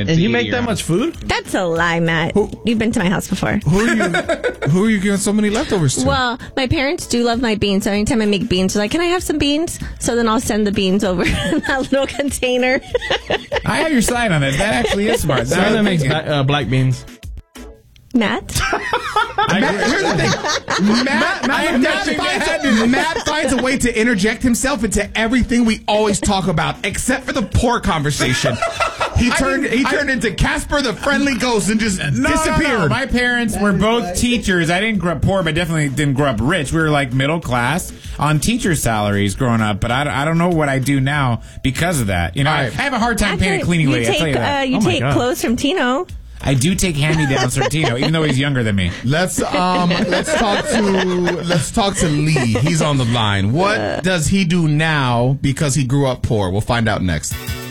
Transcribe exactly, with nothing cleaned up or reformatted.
And to you eat make at your that house. much food? That's a lie, Matt. Who- You've been to my house before. Who are you? Who are you giving so many leftovers to? Well, my parents do love my beans, so anytime I make beans, they're like, can I have some beans? So then I'll send the beans over in that little container. I have your side on it. That actually is smart. That Sarah was makes thinking. ba- uh, black beans. Matt? Matt, here's the thing. Matt, Matt, Matt, finds a, Matt finds a way to interject himself into everything we always talk about, except for the poor conversation. He turned he turned into Casper the Friendly Ghost and just No, disappeared. no, no. My parents were both teachers. I didn't grow up poor, but definitely didn't grow up rich. We were like middle class on teacher salaries growing up. But I, I don't know what I do now because of that. You know, All I, right. I have a hard time paying a Actually, cleaning you lady. I take, tell you that. uh, you Oh my take God. clothes from Tino. I do take hand-me-downs from Tino, even though he's younger than me. Let's um let's talk to let's talk to Lee. He's on the line. What does he do now because he grew up poor? We'll find out next.